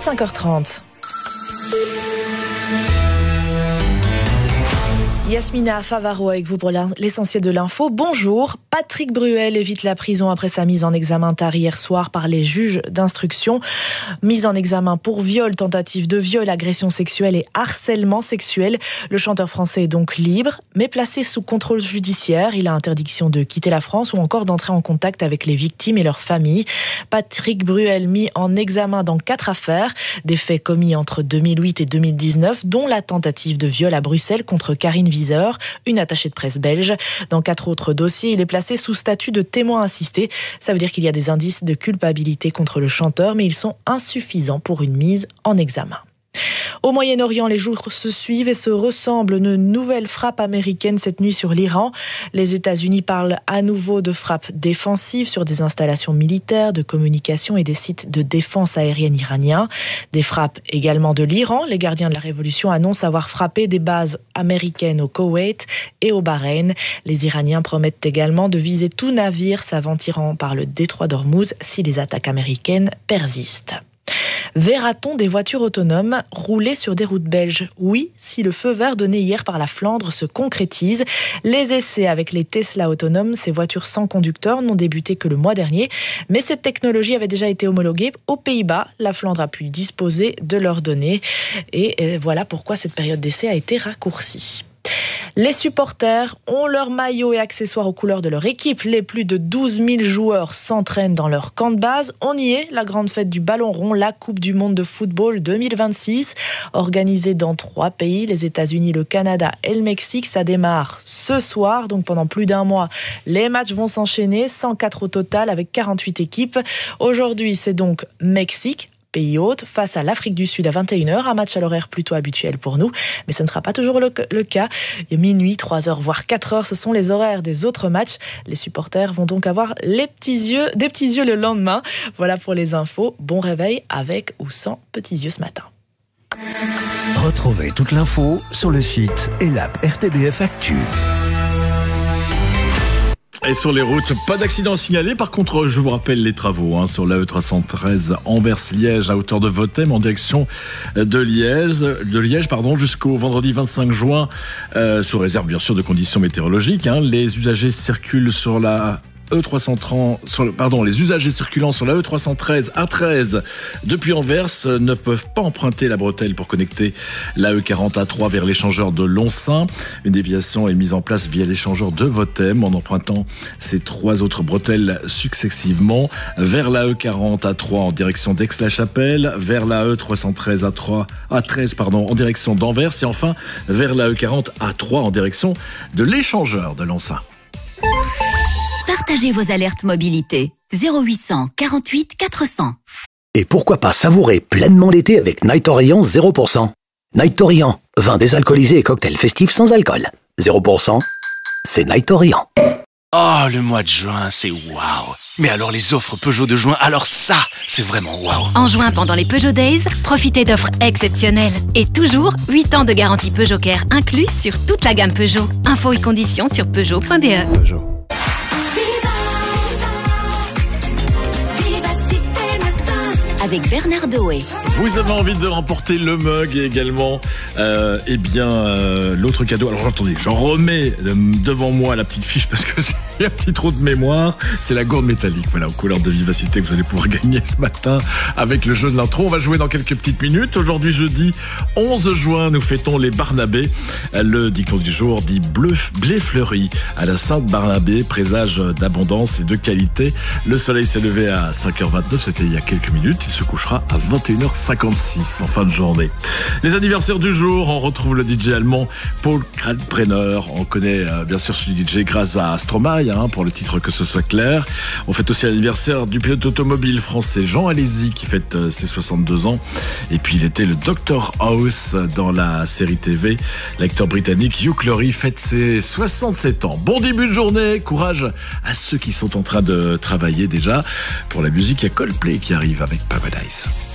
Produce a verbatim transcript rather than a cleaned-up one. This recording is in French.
cinq heures trente. Yasmina Favaro avec vous pour l'essentiel de l'info. Bonjour. Patrick Bruel évite la prison après sa mise en examen tard hier soir par les juges d'instruction. Mise en examen pour viol, tentative de viol, agression sexuelle et harcèlement sexuel. Le chanteur français est donc libre, mais placé sous contrôle judiciaire. Il a interdiction de quitter la France ou encore d'entrer en contact avec les victimes et leurs familles. Patrick Bruel mis en examen dans quatre affaires. Des faits commis entre deux mille huit et deux mille dix-neuf, dont la tentative de viol à Bruxelles contre Karine Viseur, une attachée de presse belge. Dans quatre autres dossiers, il est placé sous statut de témoin assisté. Ça veut dire qu'il y a des indices de culpabilité contre le chanteur, mais ils sont insuffisants pour une mise en examen. Au Moyen-Orient, les jours se suivent et se ressemblent. Une nouvelle frappe américaine cette nuit sur l'Iran. Les États-Unis parlent à nouveau de frappes défensives sur des installations militaires, de communication et des sites de défense aérienne iraniens. Des frappes également de l'Iran. Les gardiens de la révolution annoncent avoir frappé des bases américaines au Koweït et au Bahreïn. Les Iraniens promettent également de viser tout navire s'aventurant par le détroit d'Ormuz si les attaques américaines persistent. Verra-t-on des voitures autonomes rouler sur des routes belges ? Oui, si le feu vert donné hier par la Flandre se concrétise. Les essais avec les Tesla autonomes, ces voitures sans conducteur, n'ont débuté que le mois dernier. Mais cette technologie avait déjà été homologuée aux Pays-Bas. La Flandre a pu disposer de leurs données. Et voilà pourquoi cette période d'essai a été raccourcie. Les supporters ont leurs maillots et accessoires aux couleurs de leur équipe. Les plus de douze mille joueurs s'entraînent dans leur camp de base. On y est, la grande fête du ballon rond, la Coupe du monde de football deux mille vingt-six, organisée dans trois pays, les États-Unis, le Canada et le Mexique. Ça démarre ce soir, donc pendant plus d'un mois. Les matchs vont s'enchaîner, cent quatre au total avec quarante-huit équipes. Aujourd'hui, c'est donc Mexique, pays hôte, face à l'Afrique du Sud à vingt et une heures, un match à l'horaire plutôt habituel pour nous, mais ce ne sera pas toujours le, le cas. Et minuit, trois heures, voire quatre heures, ce sont les horaires des autres matchs. Les supporters vont donc avoir les petits yeux, des petits yeux le lendemain. Voilà pour les infos. Bon réveil avec ou sans petits yeux ce matin. Retrouvez toute l'info sur le site et l'app R T B F Actu. Et sur les routes, pas d'accident signalé. Par contre, je vous rappelle les travaux hein, sur la E trois cent treize Anvers-Liège à hauteur de Vothem en direction de Liège, de Liège pardon, jusqu'au vendredi vingt-cinq juin, euh, sous réserve bien sûr de conditions météorologiques. Hein. Les usagers circulent sur la E trois cent trente, sur le, pardon, les usagers circulant sur la E trois cent treize A treize depuis Anvers ne peuvent pas emprunter la bretelle pour connecter la E quarante A trois vers l'échangeur de Lonsin. Une déviation est mise en place via l'échangeur de Vothem en empruntant ces trois autres bretelles successivement vers la E quarante A trois en direction d'Aix-la-Chapelle, vers la E trois cent treize A trois, A treize pardon, en direction d'Anvers et enfin vers la E quarante A trois en direction de l'échangeur de Lonsin. Partagez vos alertes mobilité. zéro huit cent quarante-huit quatre cents. Et pourquoi pas savourer pleinement l'été avec Night Orient zéro pour cent. Night Orient, vin désalcoolisé et cocktail festif sans alcool. zéro pour cent, c'est Night Orient. Oh, le mois de juin, c'est waouh. Mais alors les offres Peugeot de juin, alors ça, c'est vraiment waouh. En juin, pendant les Peugeot Days, profitez d'offres exceptionnelles. Et toujours, huit ans de garantie Peugeot Care inclus sur toute la gamme Peugeot. Infos et conditions sur Peugeot point B E. Peugeot. Avec Bernard Doé. Vous avez envie de remporter le mug et également euh, eh bien euh, l'autre cadeau. Alors attendez, j'en remets devant moi la petite fiche parce que il y a un petit trou de mémoire. C'est la gourde métallique, voilà, aux couleurs de vivacité que vous allez pouvoir gagner ce matin avec le jeu de l'intro. On va jouer dans quelques petites minutes. Aujourd'hui jeudi onze juin, nous fêtons les Barnabés. Le dicton du jour dit bleu, blé fleuri à la Sainte Barnabé, présage d'abondance et de qualité. Le soleil s'est levé à cinq heures vingt-neuf, c'était il y a quelques minutes. Il se couchera à vingt et une heures cinquante-six en fin de journée. Les anniversaires du jour, on retrouve le D J allemand Paul Kalkbrenner. On connaît euh, bien sûr ce D J grâce à Stromae hein, pour le titre Que ce soit clair. On fête aussi l'anniversaire du pilote automobile français Jean Alesi qui fête euh, ses soixante-deux ans. Et puis il était le docteur House dans la série T V. L'acteur britannique Hugh Laurie fête ses soixante-sept ans. Bon début de journée, courage à ceux qui sont en train de travailler déjà. Pour la musique, il y a Coldplay qui arrive avec Paradise.